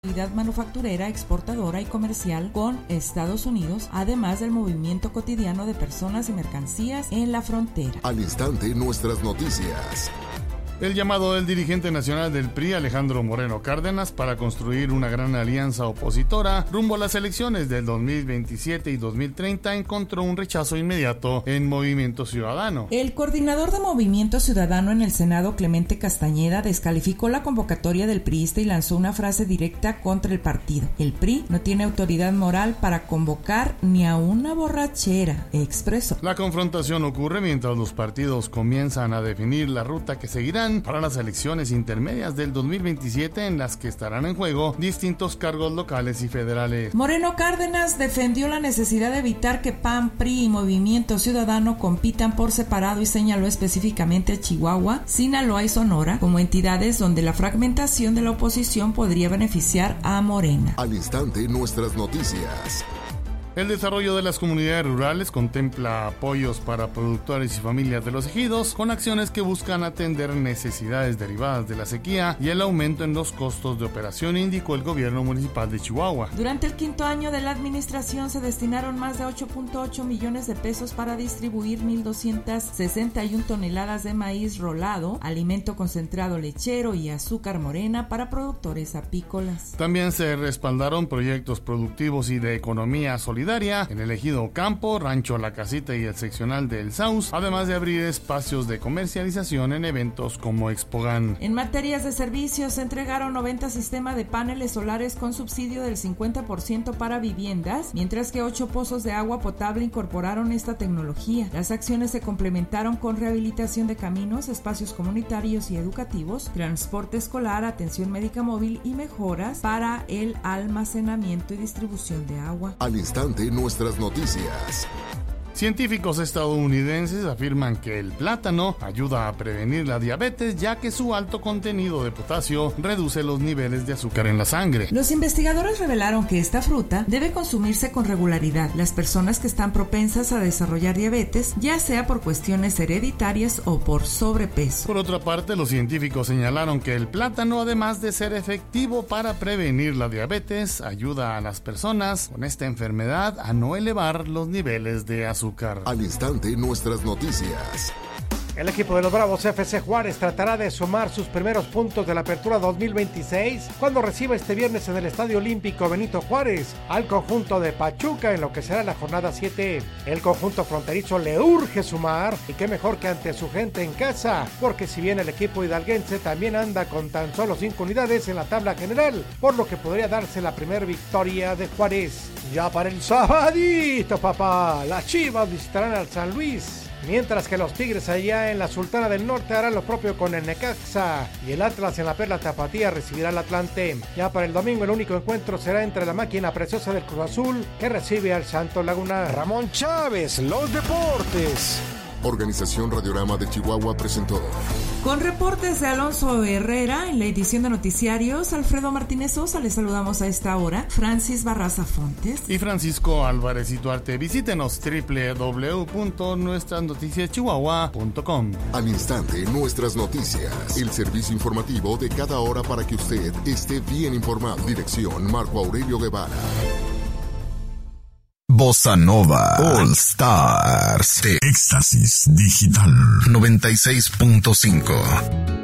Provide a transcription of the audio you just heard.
actividad manufacturera, exportadora y comercial con Estados Unidos, además del movimiento cotidiano de personas y mercancías en la frontera. Al instante, nuestras noticias. El llamado del dirigente nacional del PRI, Alejandro Moreno Cárdenas, para construir una gran alianza opositora rumbo a las elecciones del 2027 y 2030 encontró un rechazo inmediato en Movimiento Ciudadano. El coordinador de Movimiento Ciudadano en el Senado, Clemente Castañeda, descalificó la convocatoria del priista y lanzó una frase directa contra el partido. El PRI no tiene autoridad moral para convocar ni a una borrachera, expresó. La confrontación ocurre mientras los partidos comienzan a definir la ruta que seguirán para las elecciones intermedias del 2027, en las que estarán en juego distintos cargos locales y federales. Moreno Cárdenas defendió la necesidad de evitar que PAN, PRI y Movimiento Ciudadano compitan por separado y señaló específicamente a Chihuahua, Sinaloa y Sonora como entidades donde la fragmentación de la oposición podría beneficiar a Morena. Al instante, nuestras noticias. El desarrollo de las comunidades rurales contempla apoyos para productores y familias de los ejidos, con acciones que buscan atender necesidades derivadas de la sequía y el aumento en los costos de operación, indicó el gobierno municipal de Chihuahua. Durante el quinto año de la administración se destinaron más de 8.8 millones de pesos para distribuir 1,261 toneladas de maíz rolado, alimento concentrado lechero y azúcar morena para productores apícolas. También se respaldaron proyectos productivos y de economía solidaria en el ejido Campo, Rancho La Casita y el seccional de El Saus, además de abrir espacios de comercialización en eventos como Expogan. En materias de servicios, se entregaron 90 sistemas de paneles solares con subsidio del 50% para viviendas, mientras que 8 pozos de agua potable incorporaron esta tecnología. Las acciones se complementaron con rehabilitación de caminos, espacios comunitarios y educativos, transporte escolar, atención médica móvil y mejoras para el almacenamiento y distribución de agua. Al instante, nuestras noticias. Científicos estadounidenses afirman que el plátano ayuda a prevenir la diabetes, ya que su alto contenido de potasio reduce los niveles de azúcar en la sangre. Los investigadores revelaron que esta fruta debe consumirse con regularidad. Las personas que están propensas a desarrollar diabetes, ya sea por cuestiones hereditarias o por sobrepeso. Por otra parte, los científicos señalaron que el plátano, además de ser efectivo para prevenir la diabetes, ayuda a las personas con esta enfermedad a no elevar los niveles de azúcar. Al instante, nuestras noticias. El equipo de los Bravos FC Juárez tratará de sumar sus primeros puntos de la apertura 2026 cuando reciba este viernes en el Estadio Olímpico Benito Juárez al conjunto de Pachuca en lo que será la jornada 7. El conjunto fronterizo le urge sumar, y qué mejor que ante su gente en casa, porque si bien el equipo hidalguense también anda con tan solo 5 unidades en la tabla general, por lo que podría darse la primera victoria de Juárez. Ya para el sabadito, papá, las Chivas visitarán al San Luis, mientras que los Tigres allá en la Sultana del Norte harán lo propio con el Necaxa, y el Atlas en la Perla Tapatía recibirá al Atlante. Ya para el domingo el único encuentro será entre la máquina preciosa del Cruz Azul, que recibe al Santos Laguna. Ramón Chávez, los deportes. Organización Radiorama de Chihuahua presentó. Con reportes de Alonso Herrera en la edición de noticiarios, Alfredo Martínez Sosa, les saludamos a esta hora, Francis Barraza Fontes y Francisco Álvarez y Duarte. Visítenos www.nuestrasnoticiaschihuahua.com. Al instante, nuestras noticias, el servicio informativo de cada hora para que usted esté bien informado. Dirección Marco Aurelio Guevara. Bossa Nova All Stars de Éxtasis Digital 96.5.